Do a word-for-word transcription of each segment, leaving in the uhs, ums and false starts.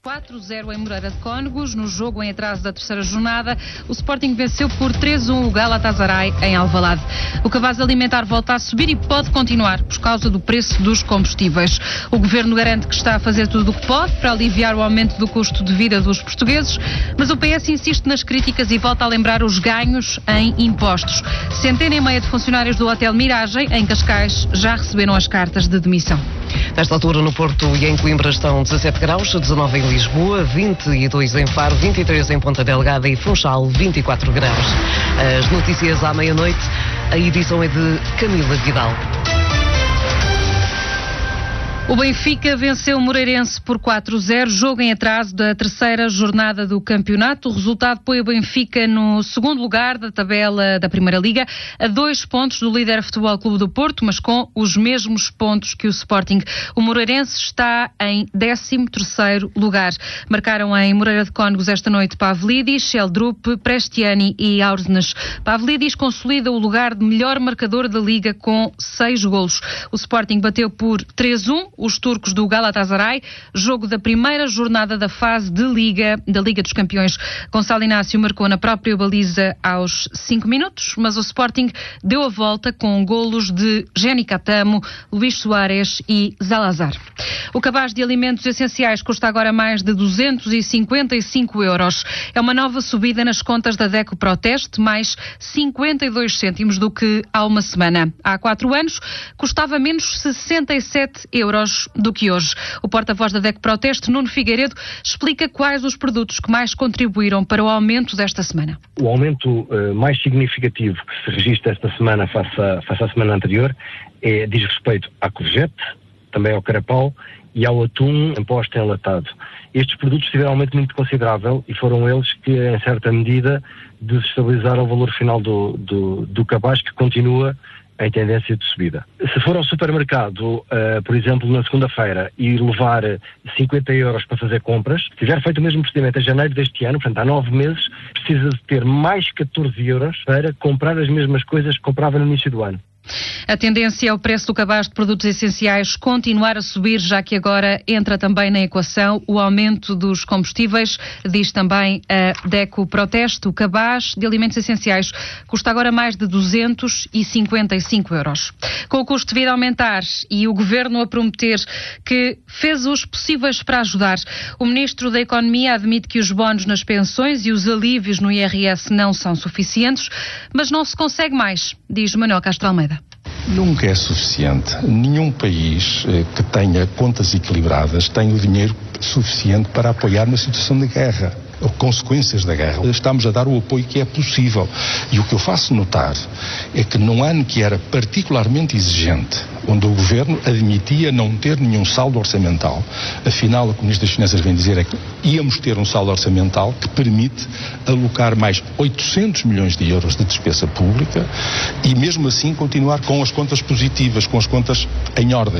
quatro a zero em Moreira de Cónegos. No jogo em atraso da terceira jornada, o Sporting venceu por três a um o Galatasaray em Alvalade. O cabaz alimentar volta a subir e pode continuar por causa do preço dos combustíveis. O Governo garante que está a fazer tudo o que pode para aliviar o aumento do custo de vida dos portugueses, mas o P S insiste nas críticas e volta a lembrar os ganhos em impostos. Centena e meia de funcionários do Hotel Miragem, em Cascais, já receberam as cartas de demissão. Nesta altura, no Porto e em Coimbra estão dezassete graus, dezanove em Lisboa, vinte e dois em Faro, vinte e três em Ponta Delgada e Funchal, vinte e quatro graus. As notícias à meia-noite, a edição é de Camila Vidal. O Benfica venceu o Moreirense por quatro a zero, jogo em atraso da terceira jornada do campeonato. O resultado põe o Benfica no segundo lugar da tabela da Primeira Liga, a dois pontos do líder Futebol Clube do Porto, mas com os mesmos pontos que o Sporting. O Moreirense está em décimo terceiro lugar. Marcaram em Moreira de Cónegos esta noite Pavlidis, Sheldrup, Prestiani e Aursnes. Pavlidis consolida o lugar de melhor marcador da Liga com seis golos. O Sporting bateu por três a um os turcos do Galatasaray, jogo da primeira jornada da fase de Liga, da Liga dos Campeões. Gonçalo Inácio marcou na própria baliza aos cinco minutos, mas o Sporting deu a volta com golos de Jenny Catamo, Luís Soares e Zalazar. O cabaz de alimentos essenciais custa agora mais de duzentos e cinquenta e cinco euros. É uma nova subida nas contas da DECO Proteste, mais cinquenta e dois cêntimos do que há uma semana. Há quatro anos custava menos sessenta e sete euros do que hoje. O porta-voz da DECO Proteste, Nuno Figueiredo, explica quais os produtos que mais contribuíram para o aumento desta semana. O aumento uh, mais significativo que se registra esta semana face, a, face à semana anterior é, diz respeito à courgette, também ao carapau e ao atum em posta enlatado. Estes produtos tiveram um aumento muito considerável e foram eles que, em certa medida, desestabilizaram o valor final do, do, do cabaz, que continua em tendência de subida. Se for ao supermercado, uh, por exemplo, na segunda-feira, e levar cinquenta euros para fazer compras, se tiver feito o mesmo procedimento em janeiro deste ano, portanto há nove meses, precisa de ter mais catorze euros para comprar as mesmas coisas que comprava no início do ano. A tendência é o preço do cabaz de produtos essenciais continuar a subir, já que agora entra também na equação o aumento dos combustíveis, diz também a DECO Proteste. O cabaz de alimentos essenciais custa agora mais de duzentos e cinquenta e cinco euros. Com o custo de vida a aumentar e o Governo a prometer que fez os possíveis para ajudar, o Ministro da Economia admite que os bónus nas pensões e os alívios no I R S não são suficientes, mas não se consegue mais, diz Manuel Castro Almeida. Nunca é suficiente. Nenhum país eh, que tenha contas equilibradas tem o dinheiro suficiente para apoiar uma situação de guerra ou consequências da guerra. Estamos a dar o apoio que é possível. E o que eu faço notar é que num ano que era particularmente exigente, onde o Governo admitia não ter nenhum saldo orçamental, afinal, o que o Ministro das Finanças vem dizer é que íamos ter um saldo orçamental que permite alocar mais oitocentos milhões de euros de despesa pública e mesmo assim continuar com as contas positivas, com as contas em ordem.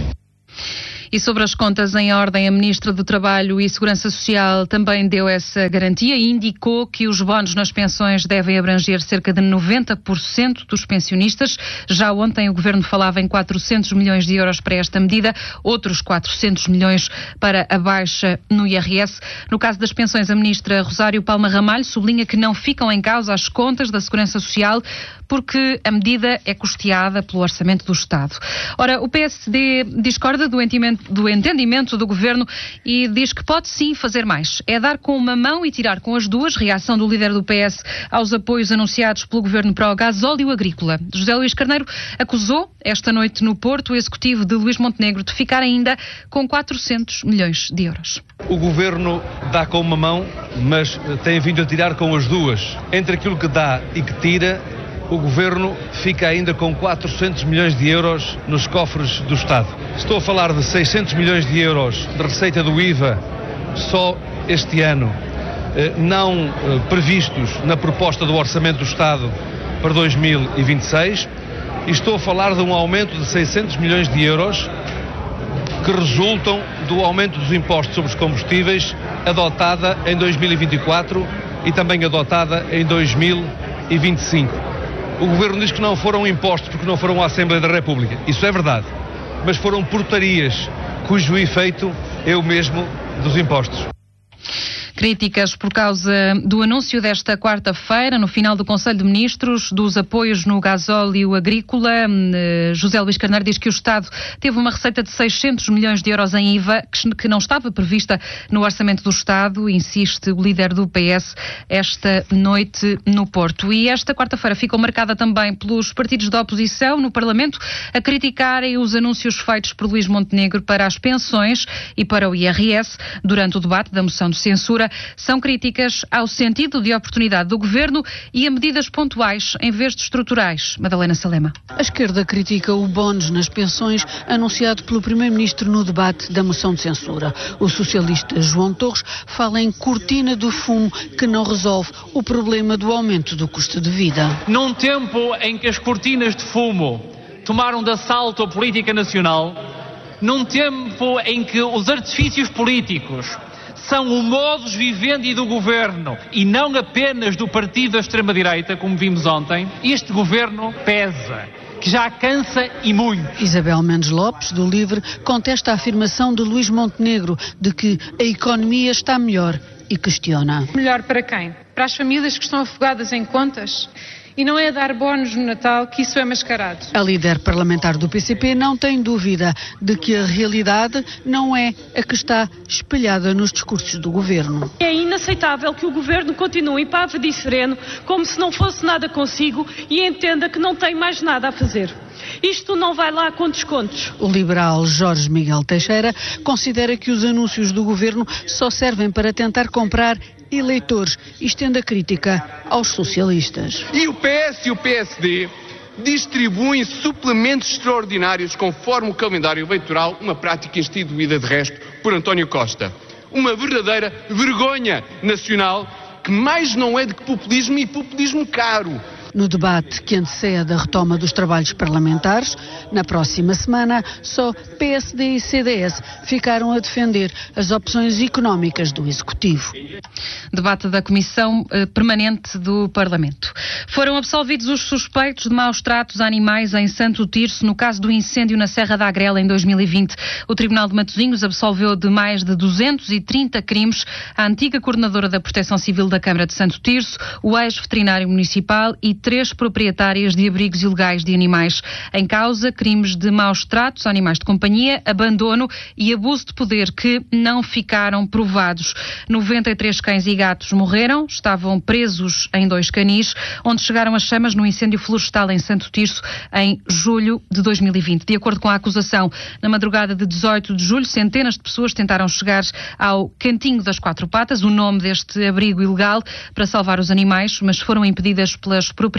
E sobre as contas em ordem, a Ministra do Trabalho e Segurança Social também deu essa garantia e indicou que os bónus nas pensões devem abranger cerca de noventa por cento dos pensionistas. Já ontem o Governo falava em quatrocentos milhões de euros para esta medida, outros quatrocentos milhões para a baixa no I R S. No caso das pensões, a Ministra Rosário Palma Ramalho sublinha que não ficam em causa as contas da Segurança Social, porque a medida é custeada pelo Orçamento do Estado. Ora, o P S D discorda do entendimento, do entendimento do Governo e diz que pode sim fazer mais. É dar com uma mão e tirar com as duas. Reação do líder do P S aos apoios anunciados pelo Governo para o gasóleo agrícola. José Luís Carneiro acusou esta noite no Porto o executivo de Luís Montenegro de ficar ainda com quatrocentos milhões de euros. O Governo dá com uma mão, mas tem vindo a tirar com as duas. Entre aquilo que dá e que tira, o Governo fica ainda com quatrocentos milhões de euros nos cofres do Estado. Estou a falar de seiscentos milhões de euros de receita do I V A só este ano, não previstos na proposta do Orçamento do Estado para dois mil e vinte e seis. E estou a falar de um aumento de seiscentos milhões de euros que resultam do aumento dos impostos sobre os combustíveis adotada em dois mil e vinte e quatro e também adotada em dois mil e vinte e cinco. O Governo diz que não foram impostos porque não foram à Assembleia da República. Isso é verdade. Mas foram portarias cujo efeito é o mesmo dos impostos. Críticas por causa do anúncio desta quarta-feira, no final do Conselho de Ministros, dos apoios no gasóleo agrícola. José Luís Carneiro diz que o Estado teve uma receita de seiscentos milhões de euros em I V A, que não estava prevista no orçamento do Estado, insiste o líder do P S esta noite no Porto. E esta quarta-feira ficou marcada também pelos partidos da oposição no Parlamento a criticarem os anúncios feitos por Luís Montenegro para as pensões e para o I R S durante o debate da moção de censura. São críticas ao sentido de oportunidade do Governo e a medidas pontuais em vez de estruturais. Madalena Salema. A esquerda critica o bónus nas pensões anunciado pelo Primeiro-Ministro no debate da moção de censura. O socialista João Torres fala em cortina do fumo que não resolve o problema do aumento do custo de vida. Num tempo em que as cortinas de fumo tomaram de assalto a política nacional, num tempo em que os artifícios políticos são o modus vivendi do Governo e não apenas do partido da extrema-direita, como vimos ontem, este Governo pesa, que já cansa e muito. Isabel Mendes Lopes, do LIVRE, contesta a afirmação de Luís Montenegro de que a economia está melhor e questiona. Melhor para quem? Para as famílias que estão afogadas em contas? E não é dar bónus no Natal que isso é mascarado. A líder parlamentar do P C P não tem dúvida de que a realidade não é a que está espelhada nos discursos do Governo. É inaceitável que o Governo continue pavo de sereno, como se não fosse nada consigo e entenda que não tem mais nada a fazer. Isto não vai lá com descontos. O liberal Jorge Miguel Teixeira considera que os anúncios do Governo só servem para tentar comprar eleitores e estende a crítica aos socialistas. E o P S e o P S D distribuem suplementos extraordinários conforme o calendário eleitoral, uma prática instituída de resto por António Costa. Uma verdadeira vergonha nacional que mais não é de que populismo e populismo caro. No debate que antecede a retoma dos trabalhos parlamentares, na próxima semana, só P S D e C D S ficaram a defender as opções económicas do Executivo. Debate da Comissão eh, Permanente do Parlamento. Foram absolvidos os suspeitos de maus tratos a animais em Santo Tirso, no caso do incêndio na Serra da Agrela em dois mil e vinte. O Tribunal de Matosinhos absolveu de mais de duzentos e trinta crimes a antiga coordenadora da Proteção Civil da Câmara de Santo Tirso, o ex-veterinário municipal e três proprietárias de abrigos ilegais de animais. Em causa, crimes de maus tratos a animais de companhia, abandono e abuso de poder que não ficaram provados. noventa e três cães e gatos morreram, estavam presos em dois canis, onde chegaram as chamas no incêndio florestal em Santo Tirso em julho de dois mil e vinte. De acordo com a acusação, na madrugada de dezoito de julho, centenas de pessoas tentaram chegar ao Cantinho das Quatro Patas, o nome deste abrigo ilegal, para salvar os animais, mas foram impedidas pelas proprietárias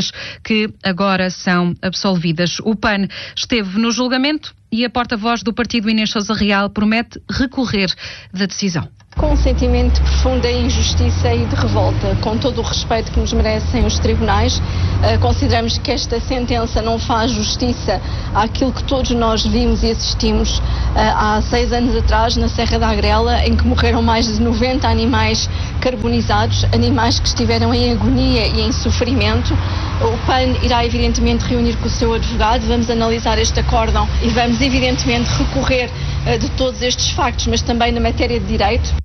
que agora são absolvidas. O P A N esteve no julgamento e a porta-voz do partido, Inês Sousa Real, promete recorrer da decisão. Com um sentimento de profunda injustiça e de revolta, com todo o respeito que nos merecem os tribunais, consideramos que esta sentença não faz justiça àquilo que todos nós vimos e assistimos há seis anos atrás na Serra da Agrela, em que morreram mais de noventa animais carbonizados, animais que estiveram em agonia e em sofrimento. O P A N irá evidentemente reunir com o seu advogado, vamos analisar este acórdão e vamos evidentemente recorrer de todos estes factos, mas também na matéria de direito.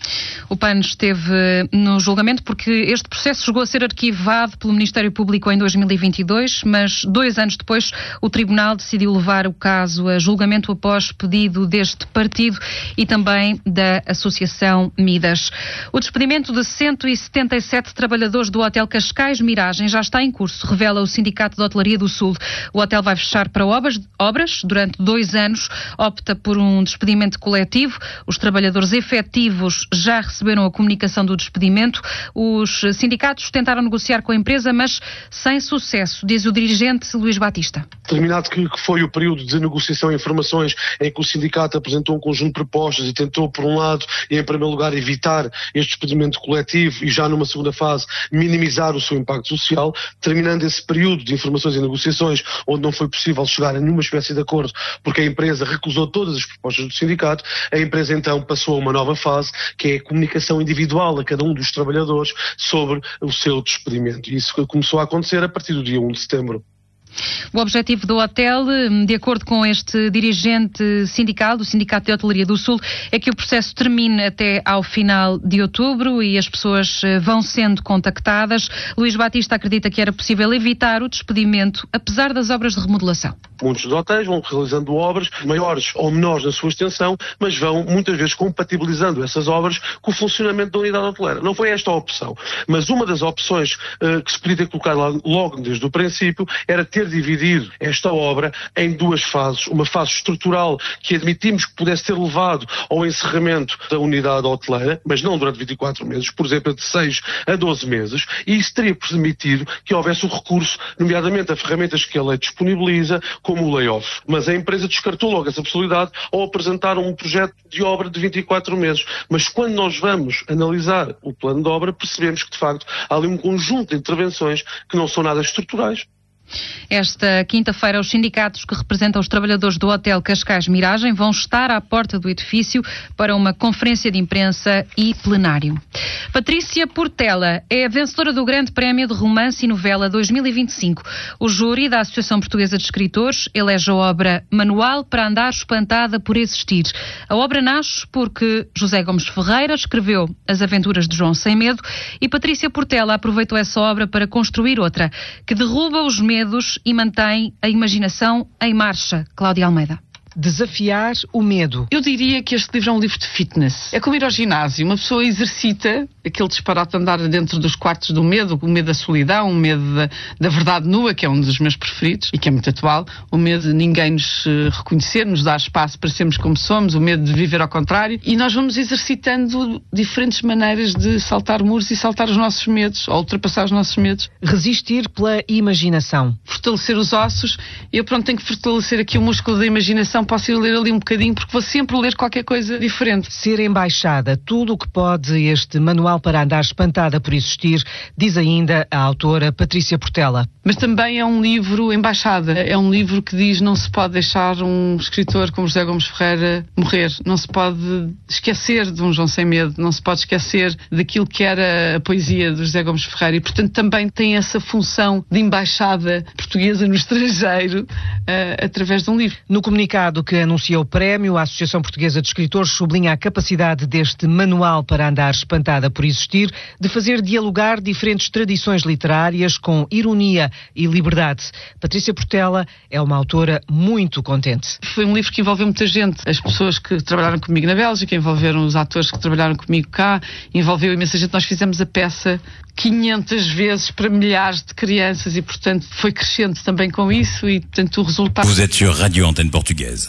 O P A N esteve no julgamento porque este processo chegou a ser arquivado pelo Ministério Público em dois mil e vinte e dois, mas dois anos depois o Tribunal decidiu levar o caso a julgamento após pedido deste partido e também da Associação Midas. O despedimento de cento e setenta e sete trabalhadores do Hotel Cascais Miragem já está em curso, revela o Sindicato de Hotelaria do Sul. O hotel vai fechar para obras, obras durante dois anos, opta por um despedimento coletivo. Os trabalhadores efetivos já receberam a comunicação do despedimento. Os sindicatos tentaram negociar com a empresa, mas sem sucesso, diz o dirigente Luís Batista. Terminado que, que foi o período de negociação e informações em que o sindicato apresentou um conjunto de propostas e tentou, por um lado, e em primeiro lugar, evitar este despedimento coletivo e já numa segunda fase minimizar o seu impacto social, terminando esse período de informações e negociações onde não foi possível chegar a nenhuma espécie de acordo porque a empresa recusou todas as propostas do sindicato, a empresa então passou a uma nova fase que é a comunicação individual a cada um dos trabalhadores sobre o seu despedimento. E isso começou a acontecer a partir do dia primeiro de setembro. O objetivo do hotel, de acordo com este dirigente sindical, do Sindicato de Hotelaria do Sul, é que o processo termine até ao final de outubro e as pessoas vão sendo contactadas. Luís Batista acredita que era possível evitar o despedimento, apesar das obras de remodelação. Muitos dos hotéis vão realizando obras maiores ou menores na sua extensão, mas vão muitas vezes compatibilizando essas obras com o funcionamento da unidade hoteleira. Não foi esta a opção, mas uma das opções uh, que se podia ter colocado lá, logo desde o princípio era ter dividido esta obra em duas fases. Uma fase estrutural que admitimos que pudesse ter levado ao encerramento da unidade hoteleira, mas não durante vinte e quatro meses, por exemplo, de seis a doze meses, e isso teria permitido que houvesse o recurso, nomeadamente a ferramentas que a lei disponibiliza, como o layoff. Mas a empresa descartou logo essa possibilidade ao apresentar um projeto de obra de vinte e quatro meses. Mas quando nós vamos analisar o plano de obra, percebemos que, de facto, há ali um conjunto de intervenções que não são nada estruturais. Esta quinta-feira, os sindicatos que representam os trabalhadores do Hotel Cascais Miragem vão estar à porta do edifício para uma conferência de imprensa e plenário. Patrícia Portela é a vencedora do Grande Prémio de Romance e Novela dois mil e vinte e cinco. O júri da Associação Portuguesa de Escritores elege a obra Manual para Andar Espantada por Existir. A obra nasce porque José Gomes Ferreira escreveu As Aventuras de João Sem Medo e Patrícia Portela aproveitou essa obra para construir outra, que derruba os medos e mantém a imaginação em marcha. Cláudia Almeida. Desafiar o medo. Eu diria que este livro é um livro de fitness. É como ir ao ginásio. Uma pessoa exercita aquele disparate de andar dentro dos quartos do medo, o medo da solidão, o medo da, da verdade nua, que é um dos meus preferidos e que é muito atual, o medo de ninguém nos uh, reconhecer, nos dar espaço para sermos como somos, o medo de viver ao contrário, e nós vamos exercitando diferentes maneiras de saltar muros e saltar os nossos medos, ou ultrapassar os nossos medos. Resistir pela imaginação. Fortalecer os ossos. Eu, pronto, tenho que fortalecer aqui o músculo da imaginação. Posso ir ler ali um bocadinho, porque vou sempre ler qualquer coisa diferente. Ser embaixada, tudo o que pode este manual para andar espantada por existir, diz ainda a autora Patrícia Portela. Mas também é um livro embaixada. É um livro que diz não se pode deixar um escritor como José Gomes Ferreira morrer. Não se pode esquecer de um João Sem Medo. Não se pode esquecer daquilo que era a poesia de José Gomes Ferreira. E, portanto, também tem essa função de embaixada portuguesa no estrangeiro uh, através de um livro. No comunicado que anuncia o prémio, a Associação Portuguesa de Escritores sublinha a capacidade deste manual para andar espantada por existir de fazer dialogar diferentes tradições literárias com ironia e liberdade. Patrícia Portela é uma autora muito contente. Foi um livro que envolveu muita gente. As pessoas que trabalharam comigo na Bélgica, envolveram os atores que trabalharam comigo cá, envolveu imensa gente. Nós fizemos a peça quinhentas vezes para milhares de crianças e, portanto, foi crescendo também com isso e, portanto, o resultado... Vous êtes sur Radio Antenne Portugaise.